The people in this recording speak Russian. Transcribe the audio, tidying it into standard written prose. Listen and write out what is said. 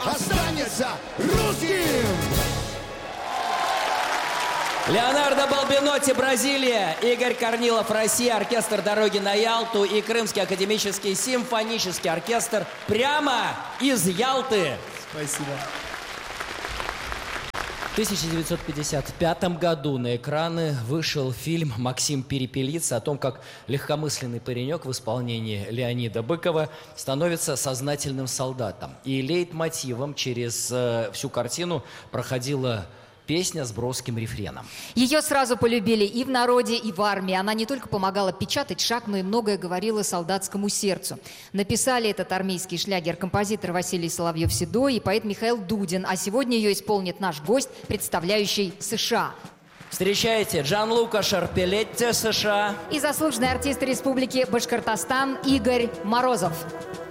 останется русским. Леонардо Балбинотти, Бразилия, Игорь Корнилов, Россия, оркестр «Дороги на Ялту» и Крымский академический симфонический оркестр прямо из Ялты. Спасибо. В 1955 году на экраны вышел фильм «Максим Перепелица» о том, как легкомысленный паренек в исполнении Леонида Быкова становится сознательным солдатом. И лейтмотивом через всю картину проходила песня с броским рефреном. Ее сразу полюбили и в народе, и в армии. Она не только помогала печатать шаг, но и многое говорила солдатскому сердцу. Написали этот армейский шлягер композитор Василий Соловьев-Седой и поэт Михаил Дудин. А сегодня ее исполнит наш гость, представляющий США. Встречайте, Джанлука Шарпелетти, США. И заслуженный артист Республики Башкортостан Игорь Морозов.